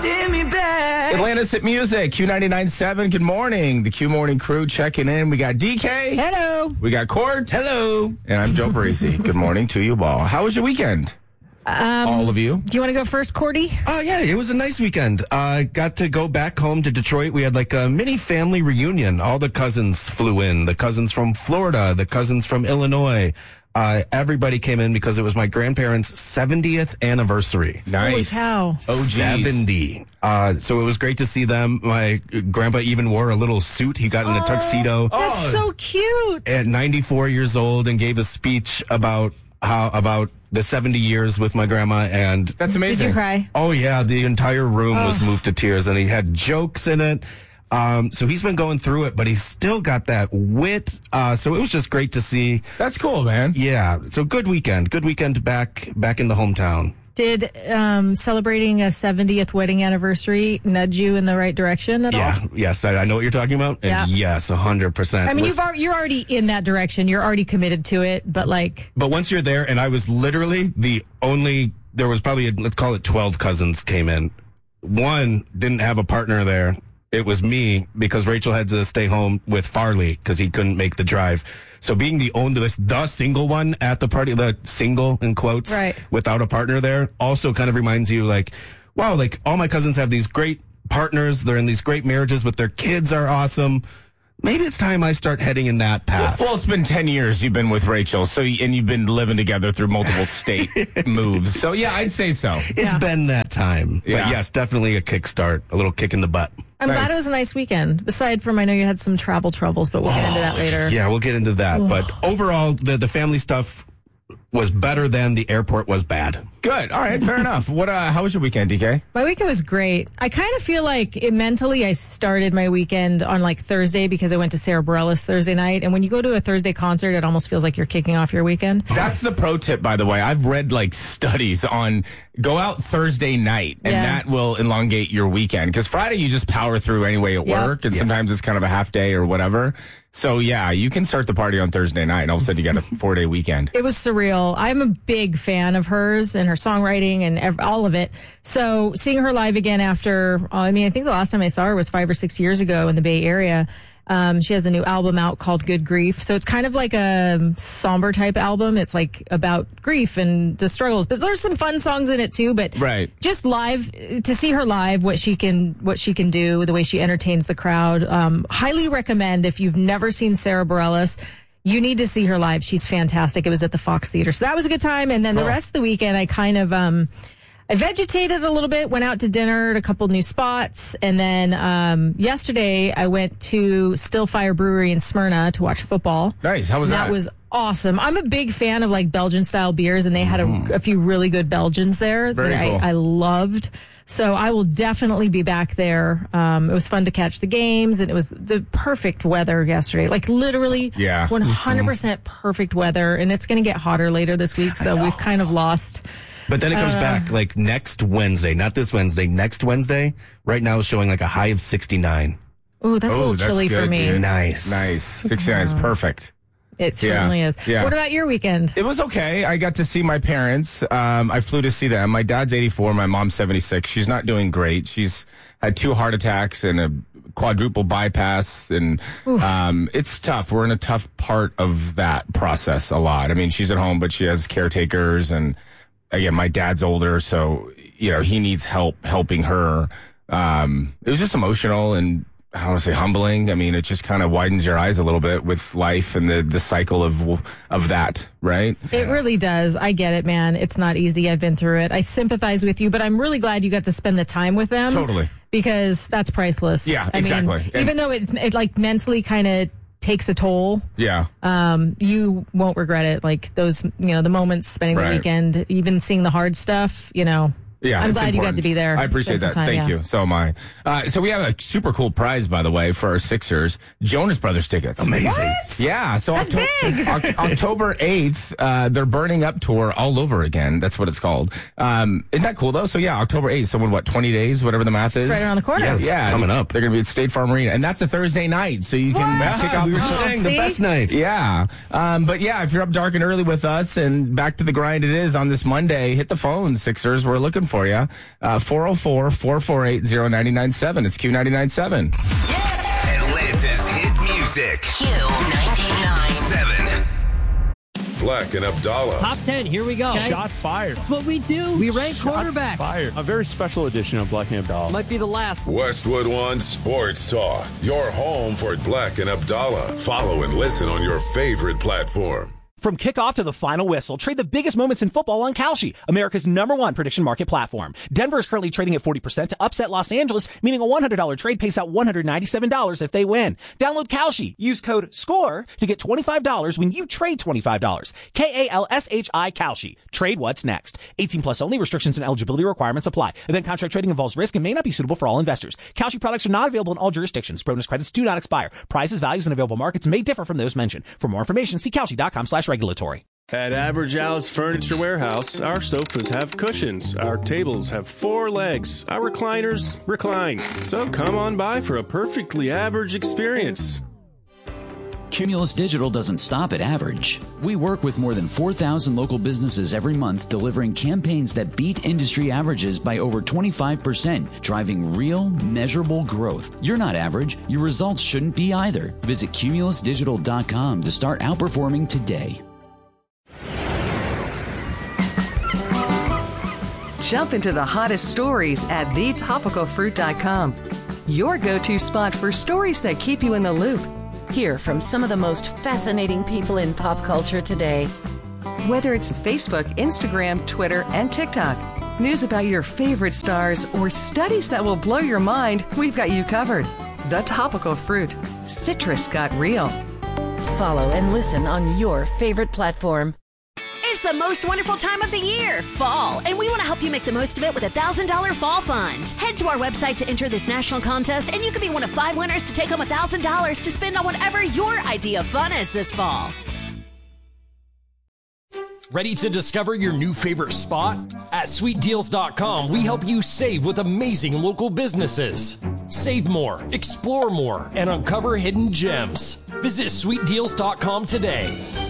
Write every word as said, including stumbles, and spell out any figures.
give me back. Atlantis at Music, Q ninety-nine point seven. Good morning. The Q Morning crew checking in. We got D K. Hello. We got Court. Hello. And I'm Joe Parisi. Good morning to you all. How was your weekend? Um, all of you. Do you want to go first, Cordy? Oh, yeah, it was a nice weekend. Uh, got to go back home to Detroit. We had like a mini family reunion. All the cousins flew in. The cousins from Florida, the cousins from Illinois. Uh, everybody came in because it was my grandparents' seventieth anniversary. Nice. Holy cow. Oh, geez. seventy. Uh, so it was great to see them. My grandpa even wore a little suit. He got in a tuxedo That's so cute. at ninety-four years old and gave a speech about how, about the seventy years with my grandma. And That's Did amazing. you cry? oh yeah, the entire room was moved to tears, and he had jokes in it. Um, so he's been going through it, but he's still got that wit. Uh, so it was just great to see. That's cool, man. Yeah. So good weekend. Good weekend back, back in the hometown. Did um, celebrating a seventieth wedding anniversary nudge you in the right direction at Yeah. all? Yes. I, I know what you're talking about. Yeah. And yes, a hundred percent. I mean, With- you've al- you're already in that direction. You're already committed to it, but like, But once you're there, and I was literally the only, there was probably, let's call it twelve cousins came in. One didn't have a partner there. It was me because Rachel had to stay home with Farley because he couldn't make the drive. So being the only, the, the single one at the party, the single in quotes, Right. without a partner there, also kind of reminds you like, wow, like all my cousins have these great partners. They're in these great marriages with their kids are awesome. Maybe it's time I start heading in that path. Well, it's been ten years you've been with Rachel, so and you've been living together through multiple state moves. So, yeah, I'd say so. It's Yeah. been that time. Yeah. But yes, definitely a kickstart, a little kick in the butt. I'm Nice. glad it was a nice weekend. Aside from, I know you had some travel troubles, but we'll get into that later. Yeah, we'll get into that. But overall, the, the family stuff was better than the airport was bad. Good. All right, fair enough. What? Uh, how was your weekend, D K? My weekend was great. I kind of feel like it, mentally I started my weekend on like Thursday because I went to Sarah Bareilles Thursday night. And when you go to a Thursday concert, it almost feels like you're kicking off your weekend. That's the pro tip, by the way. I've read like studies on go out Thursday night, and Yeah. that will elongate your weekend. Because Friday you just power through anyway at Yeah. work, and sometimes it's kind of a half day or whatever. So yeah, you can start the party on Thursday night, and all of a sudden you got a four day weekend. It was surreal. I'm a big fan of hers and her songwriting and ev- all of it. So seeing her live again after, uh, I mean, I think the last time I saw her was five or six years ago in the Bay Area. Um, she has a new album out called Good Grief. So it's kind of like a somber type album. It's like about grief and the struggles, but there's some fun songs in it too. But Right. just live, to see her live, what she can, what she can do, the way she entertains the crowd. Um, highly recommend if you've never seen Sarah Bareilles. You need to see her live. She's fantastic. It was at the Fox Theater. So that was a good time. And then Cool. the rest of the weekend, I kind of, um, I vegetated a little bit, went out to dinner at a couple new spots. And then, um, yesterday I went to Still Fire Brewery in Smyrna to watch football. Nice. How was that? That was awesome. I'm a big fan of like Belgian style beers, and they had a, a few really good Belgians there Very that cool. I, I loved. So I will definitely be back there. Um, it was fun to catch the games, and it was the perfect weather yesterday. Like literally, Yeah. one hundred percent perfect weather, and it's going to get hotter later this week. So we've kind of lost. But then it comes Uh. back like next Wednesday, not this Wednesday, next Wednesday. Right now is showing like a high of sixty-nine. Ooh, that's a Oh, little that's chilly for good, me. dude. Nice. Nice. sixty-nine is perfect. It certainly is. yeah. What about your weekend? It was okay. I got to see my parents. Um, I flew to see them. My dad's eighty-four. My mom's seventy-six. She's not doing great. She's had two heart attacks and a quadruple bypass. And um, it's tough. We're in a tough part of that process a lot. I mean, she's at home, but she has caretakers. And again, my dad's older, so, you know, he needs help helping her. Um, it was just emotional and, I don't want to say humbling. I mean, it just kind of widens your eyes a little bit with life and the, the cycle of of that, right? It really does. I get it, man. It's not easy. I've been through it. I sympathize with you, but I'm really glad you got to spend the time with them. Totally. Because that's priceless. Yeah, I exactly. Mean, And- even though it's it like mentally kind of takes a toll, Yeah. um, you won't regret it. Like those, you know, the moments spending Right. the weekend, even seeing the hard stuff, you know. Yeah, I'm it's glad you got important. to be there. I appreciate Spend that. some time, Thank yeah. you. So am I. Uh, so we have a super cool prize, by the way, for our Sixers. Jonas Brothers tickets. Amazing. Yeah. So That's Octo- big. Oc- October eighth, uh, they're burning up tour all over again. That's what it's called. Um, isn't that cool though? So yeah, October eighth. So in what, twenty days, whatever the math is. right around the corner. Yeah. Yes, yeah. coming up. They're going to be at State Farm Arena. And that's a Thursday night. So you can What? kick off we were your just saying the See? best night. Yeah. Um, but yeah, if you're up dark and early with us and back to the grind it is on this Monday, hit the phone, Sixers. We're looking for you. Uh, four oh four, four four eight, oh nine nine seven. It's Q ninety-nine point seven. Atlanta's hit music. Q ninety-nine. Seven. Black and Abdallah. Top ten, here we go. Okay. Shots fired. That's what we do. We rank Shots quarterbacks. Fired. A very special edition of Black and Abdallah. Might be the last. Westwood One Sports Talk. Your home for Black and Abdallah. Follow and listen on your favorite platform. From kickoff to the final whistle, trade the biggest moments in football on Kalshi, America's number one prediction market platform. Denver is currently trading at forty percent to upset Los Angeles, meaning a one hundred dollars trade pays out one hundred ninety-seven dollars if they win. Download Kalshi. Use code SCORE to get twenty-five dollars when you trade twenty-five dollars. K A L S H I Kalshi. Trade what's next. eighteen plus only. Restrictions and eligibility requirements apply. Event contract trading involves risk and may not be suitable for all investors. Kalshi products are not available in all jurisdictions. Bonus credits do not expire. Prices, values, and available markets may differ from those mentioned. For more information, see Kalshi.com slash regulatory. At Average Al's Furniture Warehouse, our sofas have cushions, our tables have four legs, our recliners recline. So come on by for a perfectly average experience. Cumulus Digital doesn't stop at average. We work with more than four thousand local businesses every month, delivering campaigns that beat industry averages by over twenty-five percent, driving real, measurable growth. You're not average. Your results shouldn't be either. Visit cumulus digital dot com to start outperforming today. Jump into the hottest stories at the topical fruit dot com. Your go-to spot for stories that keep you in the loop. Hear from some of the most fascinating people in pop culture today. Whether it's Facebook, Instagram, Twitter, and TikTok, news about your favorite stars, or studies that will blow your mind, we've got you covered. The Topical Fruit. Citrus got real. Follow and listen on your favorite platform. It's the most wonderful time of the year, fall, and we want to help you make the most of it with a one thousand dollars Fall Fund. Head to our website to enter this national contest, and you could be one of five winners to take home one thousand dollars to spend on whatever your idea of fun is this fall. Ready to discover your new favorite spot? At sweet deals dot com, we help you save with amazing local businesses. Save more, explore more, and uncover hidden gems. Visit sweet deals dot com today.